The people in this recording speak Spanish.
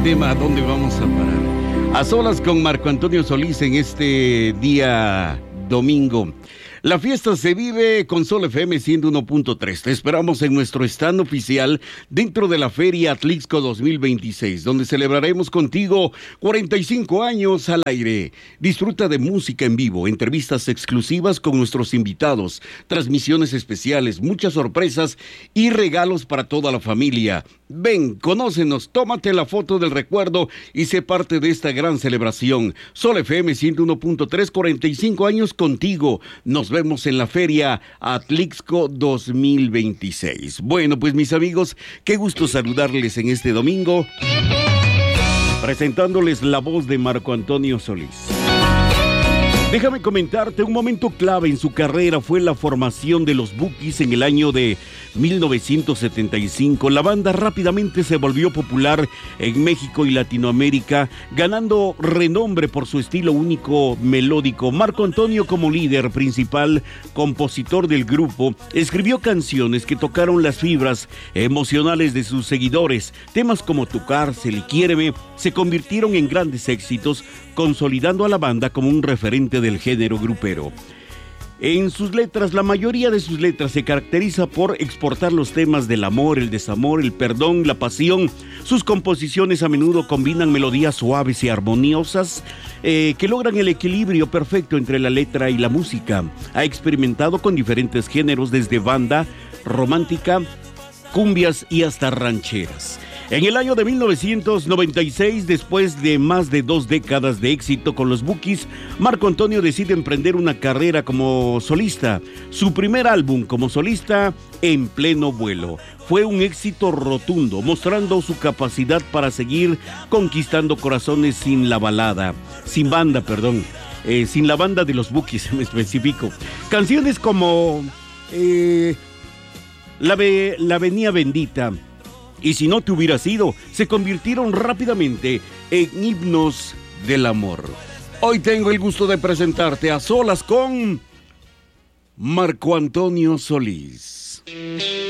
tema ¿A dónde vamos a parar? A solas con Marco Antonio Solís en este día domingo. La fiesta se vive con Sol FM 101.3. Te esperamos en nuestro stand oficial dentro de la Feria Atlixco 2026, donde celebraremos contigo 45 años al aire. Disfruta de música en vivo, entrevistas exclusivas con nuestros invitados, transmisiones especiales, muchas sorpresas y regalos para toda la familia. Ven, conócenos, tómate la foto del recuerdo y sé parte de esta gran celebración. Sol FM 101.3, 45 años contigo. Nos vemos en la Feria Atlixco 2026. Bueno, pues mis amigos, qué gusto saludarles en este domingo, presentándoles la voz de Marco Antonio Solís. Déjame comentarte, un momento clave en su carrera fue la formación de los Bukis en el año de 1975. La banda rápidamente se volvió popular en México y Latinoamérica, ganando renombre por su estilo único melódico. Marco Antonio, como líder principal, compositor del grupo, escribió canciones que tocaron las fibras emocionales de sus seguidores. Temas como Tu cárcel y Quiéreme se convirtieron en grandes éxitos, consolidando a la banda como un referente del género grupero. En sus letras, la mayoría de sus letras se caracteriza por exportar los temas del amor, el desamor, el perdón, la pasión. Sus composiciones a menudo combinan melodías suaves y armoniosas que logran el equilibrio perfecto entre la letra y la música. Ha experimentado con diferentes géneros, desde banda, romántica, cumbias y hasta rancheras. En el año de 1996, después de más de 2 décadas de éxito con los Bukis, Marco Antonio decide emprender una carrera como solista. Su primer álbum como solista, En pleno vuelo, fue un éxito rotundo, mostrando su capacidad para seguir conquistando corazones sin la banda de los Bukis, me especifico. Canciones como La Avenida Bendita y Si no te hubiera sido, se convirtieron rápidamente en himnos del amor. Hoy tengo el gusto de presentarte A solas con Marco Antonio Solís.